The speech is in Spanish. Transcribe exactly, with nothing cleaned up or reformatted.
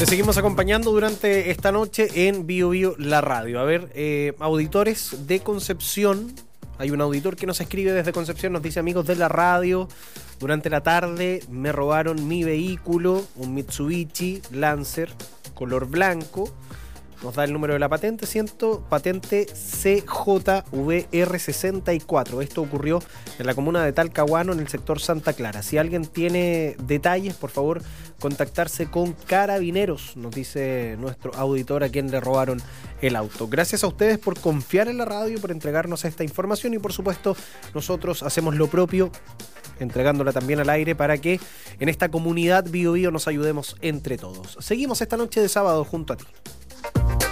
Te seguimos acompañando durante esta noche en Bio Bio La Radio. A ver, eh, auditores de Concepción. Hay un auditor que nos escribe desde Concepción, nos dice: amigos de la radio, durante la tarde me robaron mi vehículo, un Mitsubishi Lancer color blanco. Nos da el número de la patente, ciento, patente C J V R sesenta y cuatro. Esto ocurrió en la comuna de Talcahuano, en el sector Santa Clara. Si alguien tiene detalles, por favor, contactarse con Carabineros, nos dice nuestro auditor a quien le robaron el auto. Gracias a ustedes por confiar en la radio, por entregarnos esta información y, por supuesto, nosotros hacemos lo propio, entregándola también al aire para que en esta comunidad Bio Bio nos ayudemos entre todos. Seguimos esta noche de sábado junto a ti.